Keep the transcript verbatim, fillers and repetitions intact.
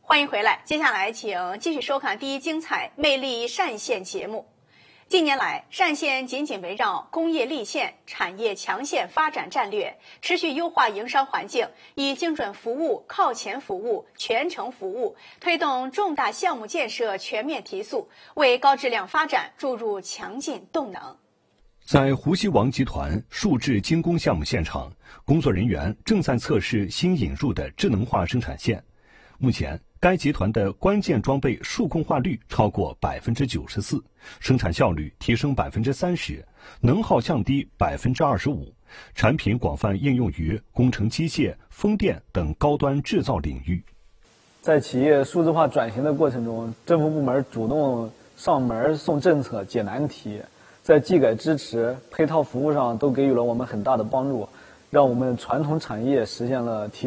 欢迎回来，接下来请继续收看第一精彩魅力单县节目。近年来，单县紧紧围绕工业立县、产业强县发展战略，持续优化营商环境，以精准服务、靠前服务、全程服务，推动重大项目建设全面提速，为高质量发展注入强劲动能。 在湖西王集团数制精工项目现场，工作人员正在测试新引入的智能化生产线。目前，该集团的关键装备数控化率超过百分之九十四，生产效率提升百分之三十，能耗降低百分之二十五，产品广泛应用于工程机械、风电等高端制造领域。 在企业数字化转型的过程中，政府部门主动上门送政策、解难题，在技改支持、配套服务上都给予了我们很大的帮助，让我们传统产业实现了提